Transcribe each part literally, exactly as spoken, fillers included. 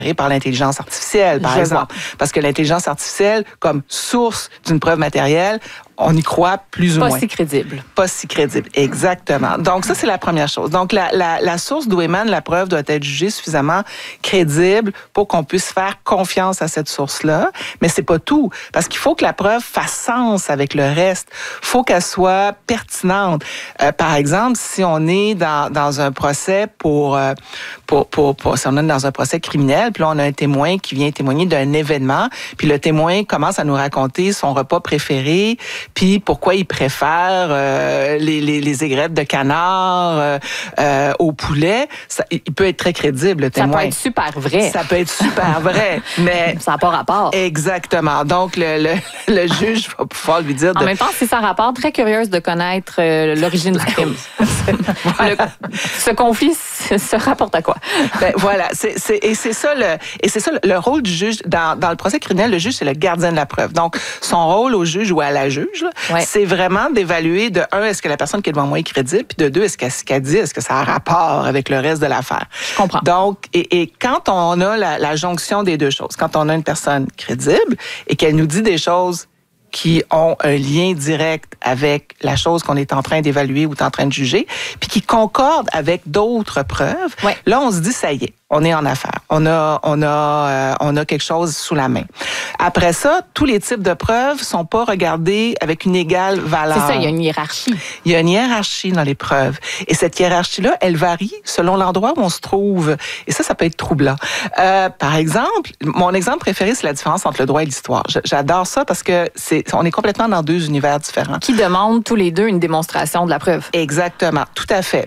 par l'intelligence artificielle, par Je exemple. vois. Parce que l'intelligence artificielle, comme source d'une preuve matérielle, on y croit plus ou Pas moins. si crédible. Pas si crédible, exactement. Donc, ça, c'est la première chose. Donc, la, la, la source d'où émane la preuve doit être jugée suffisamment crédible pour qu'on puisse faire confiance à cette source-là. Mais c'est pas tout, parce qu'il faut que la preuve fasse sens avec le reste. Il faut qu'elle soit pertinente. Euh, par exemple, si on est dans, dans un procès pour, euh, pour, pour, pour, si on est dans un procès criminel, puis là, on a un témoin qui vient témoigner d'un événement, puis le témoin commence à nous raconter son repas préféré, puis pourquoi il préfère euh, les, les, les aigrettes de canard euh, euh, au poulet. Ça, il peut être très crédible, le témoin. Ça peut être super vrai. Ça peut être super vrai, mais... Ça n'a pas rapport. Exactement. Donc, le, le, le juge va pouvoir lui dire... En de... même temps, c'est ça rapport. Très curieuse de connaître euh, l'origine du crime. Voilà. Le, ce conflit se, se rapporte à quoi? Ben, voilà. C'est, c'est, et c'est ça, le, et c'est ça le, le rôle du juge. Dans, dans le procès criminel, le juge, c'est le gardien de la preuve. Donc, son rôle au juge ou à la juge, là, ouais. c'est vraiment d'évaluer, de un, est-ce que la personne qui est devant moi est crédible, puis de deux, est-ce qu'elle, ce qu'elle dit, est-ce que ça a rapport avec le reste de l'affaire? Je comprends. Donc, et, et quand on a la, la jonction des deux choses, quand on a une personne crédible et qu'elle nous dit des choses qui ont un lien direct avec la chose qu'on est en train d'évaluer ou en train de juger, puis qui concordent avec d'autres preuves, ouais. là, on se dit, ça y est, on est en affaire. On a, on a, euh, on a quelque chose sous la main. Après ça, tous les types de preuves sont pas regardés avec une égale valeur. C'est ça, il y a une hiérarchie. Il y a une hiérarchie dans les preuves. Et cette hiérarchie-là, elle varie selon l'endroit où on se trouve. Et ça, ça peut être troublant. Euh, par exemple, mon exemple préféré, c'est la différence entre le droit et l'histoire. J'adore ça parce que c'est, on est complètement dans deux univers différents. Qui demandent tous les deux une démonstration de la preuve. Exactement, tout à fait.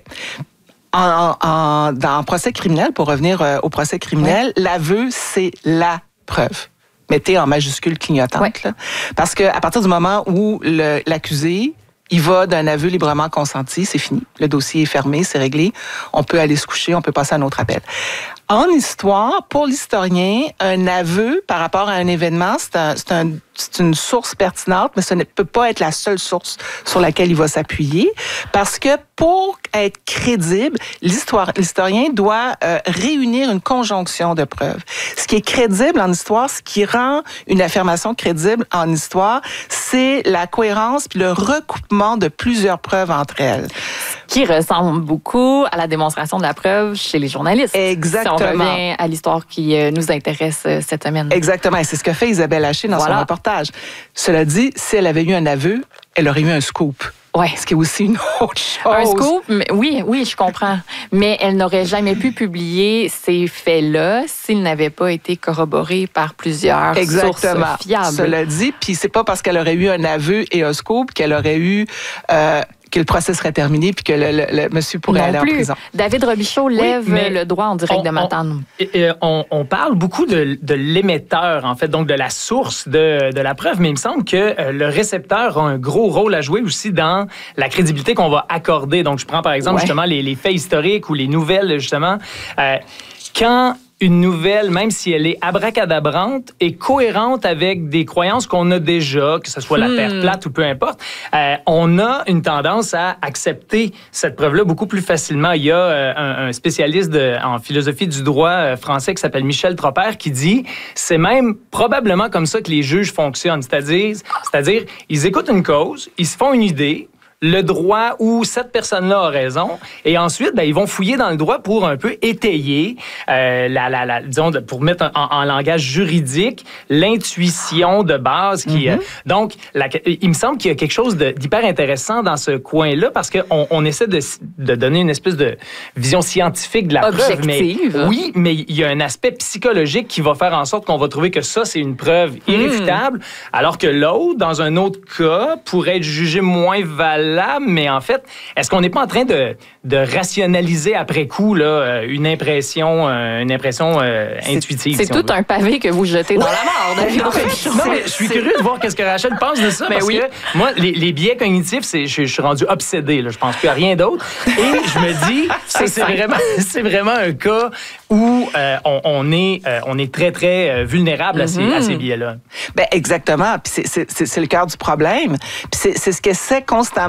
En, en, dans un procès criminel, pour revenir euh, au procès criminel, oui. l'aveu, c'est la preuve. Mettez en majuscule clignotante. Oui. Là, parce qu'à partir du moment où le, l'accusé, il va d'un aveu librement consenti, c'est fini. Le dossier est fermé, c'est réglé. On peut aller se coucher, on peut passer à un autre appel. En histoire, pour l'historien, un aveu par rapport à un événement, c'est, un, c'est, un, c'est une source pertinente, mais ce ne peut pas être la seule source sur laquelle il va s'appuyer, parce que pour être crédible, l'histoire, l'historien doit euh, réunir une conjonction de preuves. Ce qui est crédible en histoire, ce qui rend une affirmation crédible en histoire, c'est la cohérence puis le recoupement de plusieurs preuves entre elles. Qui ressemble beaucoup à la démonstration de la preuve chez les journalistes. Exactement. Si on revient à l'histoire qui nous intéresse cette semaine. Exactement. Et c'est ce que fait Isabelle Haché dans voilà. son reportage. Cela dit, si elle avait eu un aveu, elle aurait eu un scoop. Ouais. Ce qui est aussi une autre chose. Un scoop, mais oui, oui, je comprends. Mais elle n'aurait jamais pu publier ces faits-là s'ils n'avaient pas été corroborés par plusieurs Exactement. sources fiables. Cela dit, puis c'est pas parce qu'elle aurait eu un aveu et un scoop qu'elle aurait eu... Euh, que le procès serait terminé puis que le, le, le monsieur pourrait non aller plus. en prison. David Robichaud lève oui, le droit en direct on, de Matane. On, on, on parle beaucoup de, de l'émetteur, en fait, donc de la source de, de la preuve, mais il me semble que le récepteur a un gros rôle à jouer aussi dans la crédibilité qu'on va accorder. Donc, je prends par exemple ouais. justement les, les faits historiques ou les nouvelles, justement. Euh, quand une nouvelle, même si elle est abracadabrante, est cohérente avec des croyances qu'on a déjà, que ce soit la hmm. Terre plate ou peu importe, euh, on a une tendance à accepter cette preuve-là beaucoup plus facilement. Il y a euh, un, un spécialiste de, en philosophie du droit euh, français qui s'appelle Michel Tropper qui dit « c'est même probablement comme ça que les juges fonctionnent ». C'est-à-dire, c'est-à-dire, ils écoutent une cause, ils se font une idée, le droit où cette personne-là a raison. Et ensuite, ben, ils vont fouiller dans le droit pour un peu étayer, euh, la, la, la, disons, pour mettre en, en langage juridique, l'intuition de base. Qui, mm-hmm. euh, donc, la, il me semble qu'il y a quelque chose de, d'hyper intéressant dans ce coin-là parce qu'on on essaie de, de donner une espèce de vision scientifique de la Objective. preuve. Mais, oui, mais il y a un aspect psychologique qui va faire en sorte qu'on va trouver que ça, c'est une preuve irréfutable, mm. alors que l'autre, dans un autre cas, pourrait être jugé moins valable. Mais en fait, est-ce qu'on n'est pas en train de, de rationaliser après coup là, une impression, une impression euh, intuitive? C'est, c'est si tout un pavé que vous jetez dans la mort. non, non, mais je suis curieux de voir qu'est-ce que Rachel pense de ça. Mais parce oui. que moi, les, les biais cognitifs, c'est, je, je suis rendu obsédé. Là, je pense plus à rien d'autre. Et je me dis, c'est, c'est, vraiment, c'est vraiment un cas où euh, on, on, est, euh, on est très, très vulnérable à, mm-hmm. ces, à ces biais-là. Ben, exactement. Puis c'est, c'est, c'est, c'est le cœur du problème. Puis c'est, c'est ce qu'essaie constamment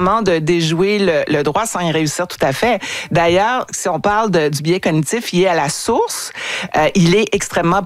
comment de déjouer le, le droit sans y réussir tout à fait. D'ailleurs, si on parle de, du biais cognitif lié à la source, euh, il est extrêmement